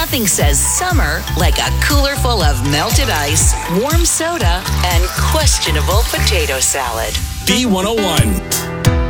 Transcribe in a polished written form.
Nothing says summer like a cooler full of melted ice, warm soda, and questionable potato salad. B101.